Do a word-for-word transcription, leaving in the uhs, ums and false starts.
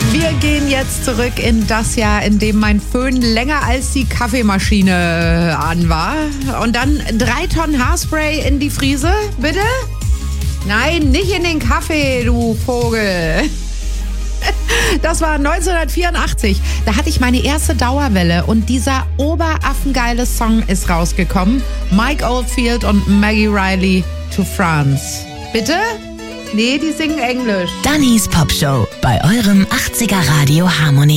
Wir gehen jetzt zurück in das Jahr, in dem mein Föhn länger als die Kaffeemaschine an war. Und dann drei Tonnen Haarspray in die Friese, bitte? Nein, nicht in den Kaffee, du Vogel. Das war neunzehnhundertvierundachtzig. Da hatte ich meine erste Dauerwelle und dieser oberaffengeile Song ist rausgekommen. Mike Oldfield und Maggie Riley, To France. Bitte? Nee, die singen Englisch. Dannys Popshow bei eurem achtziger Radio Harmonie.